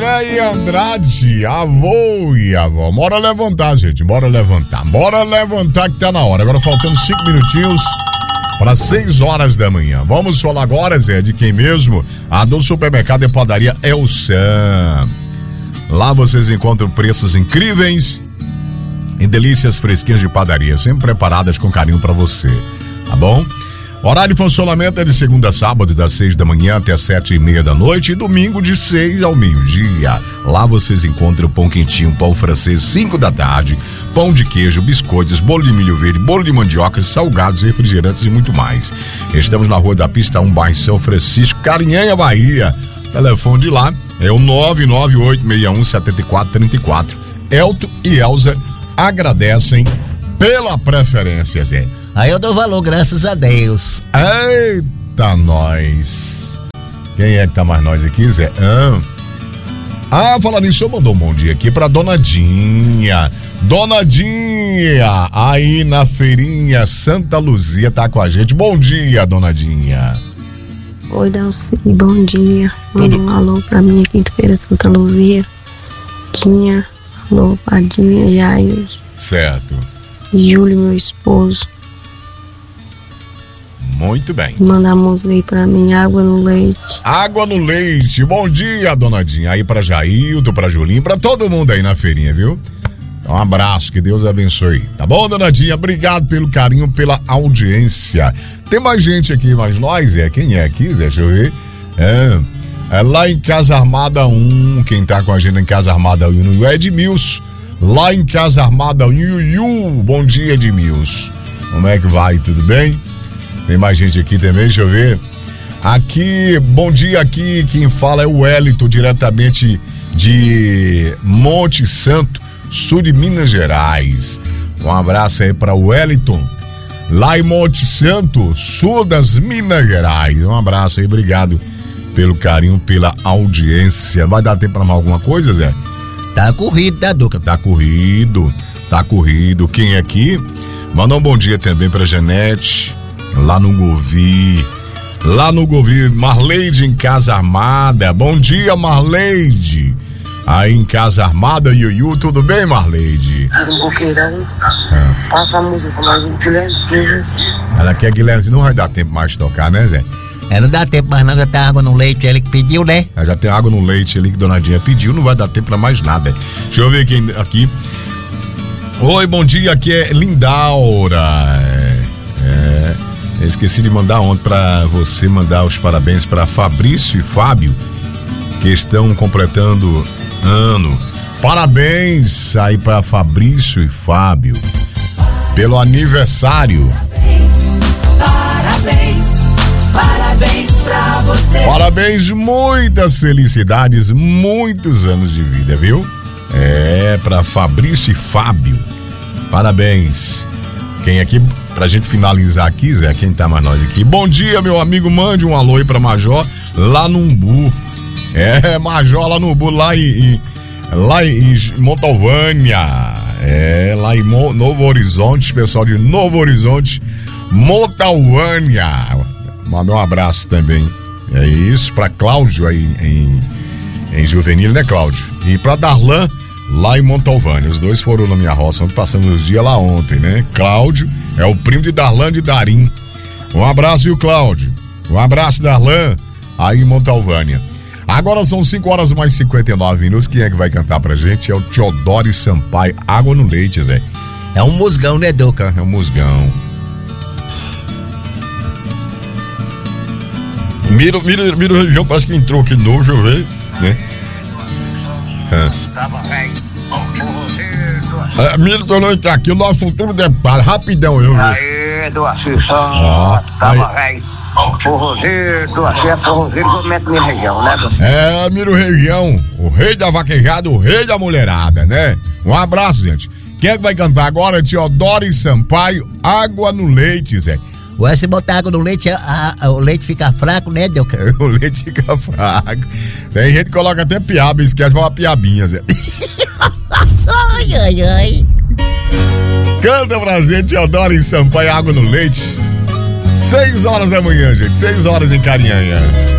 André e Andrade, avô e avó. Bora levantar, gente, bora levantar que tá na hora. Agora faltando 5 minutinhos para 6 horas da manhã. Vamos falar agora, Zé, de quem mesmo? A do supermercado e padaria Elsan. Lá vocês encontram preços incríveis e delícias fresquinhas de padaria, sempre preparadas com carinho para você, tá bom? Horário de funcionamento é de segunda a sábado, das 6 da manhã até 7:30 da noite, e domingo de 6 ao meio-dia. Lá vocês encontram pão quentinho, pão francês, 5 da tarde, pão de queijo, biscoitos, bolo de milho verde, bolo de mandioca, salgados, refrigerantes e muito mais. Estamos na Rua da Pista 1, bairro São Francisco, Carinhanha, Bahia. O telefone de lá é o 998617434. Elton e Elza agradecem pela preferência, Zé. Aí eu dou valor, graças a Deus. Eita, nós. Quem é que tá mais nós aqui, Zé? Falando nisso, eu mandou um bom dia aqui pra Donadinha. Donadinha, aí na feirinha Santa Luzia tá com a gente. Bom dia, Donadinha. Oi, Dalci, bom dia. Manda um alô pra mim aqui de Feira Santa Luzia. Tinha, alô, Padinha, Jair. Certo. Júlio, meu esposo. Muito bem. Manda a música aí pra mim, Água no Leite. Água no Leite. Bom dia, Donadinha. Aí pra Jailton, pra Julinho, pra todo mundo aí na feirinha, viu? Um abraço, que Deus abençoe. Tá bom, Donadinha? Obrigado pelo carinho, pela audiência. Tem mais gente aqui, mas nós, quem é aqui, Zé? Deixa eu ver. É lá em Casa Armada 1, quem tá com a gente em Casa Armada 1 é Edmilson. Lá em Casa Armada 1, bom dia, Edmilson. Como é que vai? Tudo bem? Tem mais gente aqui também, deixa eu ver. Aqui, bom dia aqui, quem fala é o Wellington, diretamente de Monte Santo, sul de Minas Gerais. Um abraço aí para o Wellington, lá em Monte Santo, sul das Minas Gerais. Um abraço aí, obrigado pelo carinho, pela audiência. Vai dar tempo para mais alguma coisa, Zé? Tá corrido, tá, Duca? Tá corrido. Quem é aqui? Manda um bom dia também pra Janete, lá no Govi, Marleide em Casa Armada. Bom dia, Marleide. Aí em Casa Armada, Yuyu, tudo bem, Marleide? Um boqueirão. Passa a música com mais um Guilherme Silva. Ela quer Guilherme, não vai dar tempo mais de tocar, né, Zé? Não dá tempo mais não, já tem água no leite, ele que pediu, né? Já tem água no leite ali que Donadinha pediu, não vai dar tempo pra mais nada. Deixa eu ver quem aqui. Oi, bom dia, aqui é Lindaura. Esqueci de mandar ontem pra você mandar os parabéns pra Fabrício e Fábio, que estão completando ano. Parabéns aí pra Fabrício e Fábio pelo aniversário. Parabéns pra você. Parabéns, muitas felicidades, muitos anos de vida, viu? Pra Fabrício e Fábio. Parabéns. Quem aqui, pra gente finalizar aqui, Zé, quem tá mais nós aqui? Bom dia, meu amigo, mande um alô aí pra Major, lá no Umbu. Major lá no Umbu, lá em Montalvânia. Lá em Novo Horizonte, pessoal de Novo Horizonte, Montalvânia. Manda um abraço também. É isso, pra Cláudio aí em Juvenil, né, Cláudio? E pra Darlan, lá em Montalvânia. Os dois foram na minha roça, ontem passamos os dias lá ontem, né? Cláudio é o primo de Darlan de Darim. Um abraço, viu, Cláudio? Um abraço, Darlan, aí em Montalvânia. Agora são 5 horas mais 59 minutos. Quem é que vai cantar pra gente? É o Teodoro Sampaio, Água no Leite, Zé. É um musgão, né, Duca? É um musgão. Mira o região, parece que entrou aqui de novo, deixa eu ver, né? Mira, eu não entrar aqui, o nosso futuro deputado, rapidão, eu vi. Aí, do Associação, tava velho. Forrozeiro, do Associação, forrozeiro, comenta minha região, né? Mira o região, o rei da vaquejada, o rei da mulherada, né? Um abraço, gente. Quem é que vai cantar agora? Teodoro Sampaio, Água no Leite, Zé. Se botar água no leite, o leite fica fraco, né, Duca? O leite fica fraco. Tem gente que coloca até piaba, esquece de falar piabinha, Zé. Ai. Canta pra gente, Teodoro em Sampaio, Água no Leite. 6 horas da manhã, gente. 6 horas em Carinhanha.